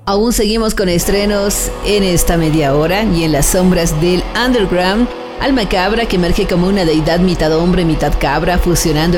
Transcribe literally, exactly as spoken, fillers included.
Aún seguimos con estrenos en esta media hora y en las sombras del underground. Alma Cabra, que emerge como una deidad mitad hombre, mitad cabra, fusionando